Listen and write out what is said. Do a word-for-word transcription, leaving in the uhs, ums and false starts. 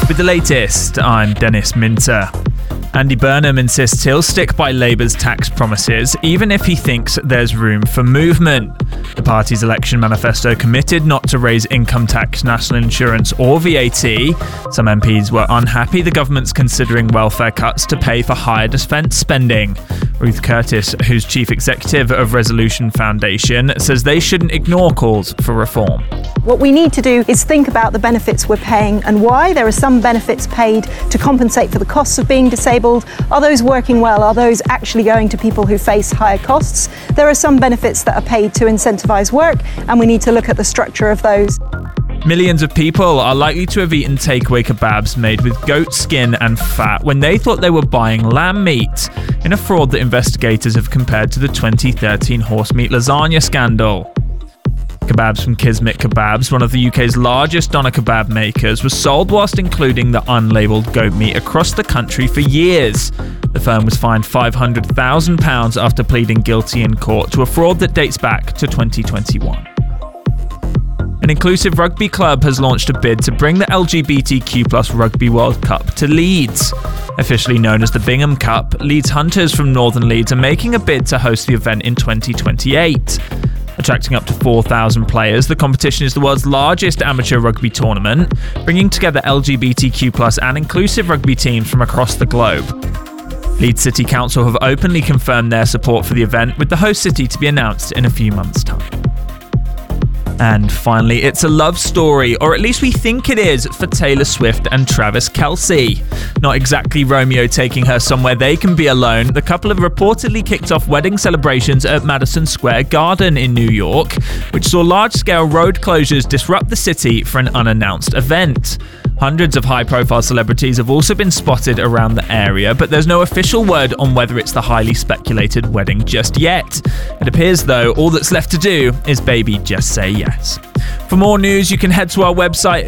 With the latest, I'm Dennis Minter. Andy Burnham insists he'll stick by Labour's tax promises, even if he thinks there's room for movement. The party's election manifesto committed not to raise income tax, national insurance or V A T. Some M Ps were unhappy the government's considering welfare cuts to pay for higher defence spending. Ruth Curtis, who's chief executive of Resolution Foundation, says they shouldn't ignore calls for reform. What we need to do is think about the benefits we're paying and why. There are some benefits paid to compensate for the costs of being disabled. Are those working well? Are those actually going to people who face higher costs? There are some benefits that are paid to incentivise work, and we need to look at the structure of those. Millions of people are likely to have eaten takeaway kebabs made with goat skin and fat when they thought they were buying lamb meat, in a fraud that investigators have compared to the twenty thirteen horse meat lasagna scandal. Kebabs from Kismet Kebabs, one of the U K's largest doner kebab makers, was sold whilst including the unlabelled goat meat across the country for years. The firm was fined five hundred thousand pounds after pleading guilty in court to a fraud that dates back to twenty twenty-one. An inclusive rugby club has launched a bid to bring the L G B T Q plus Rugby World Cup to Leeds. Officially known as the Bingham Cup, Leeds Hunters from Northern Leeds are making a bid to host the event in twenty twenty-eight. Attracting up to four thousand players, the competition is the world's largest amateur rugby tournament, bringing together L G B T Q plus and inclusive rugby teams from across the globe. Leeds City Council have openly confirmed their support for the event, with the host city to be announced in a few months' time. And finally, it's a love story, or at least we think it is, for Taylor Swift and Travis Kelce. Not exactly Romeo taking her somewhere they can be alone, the couple have reportedly kicked off wedding celebrations at Madison Square Garden in New York, which saw large-scale road closures disrupt the city for an unannounced event. Hundreds of high-profile celebrities have also been spotted around the area, but there's no official word on whether it's the highly speculated wedding just yet. It appears, though, all that's left to do is baby just say yes. For more news, you can head to our website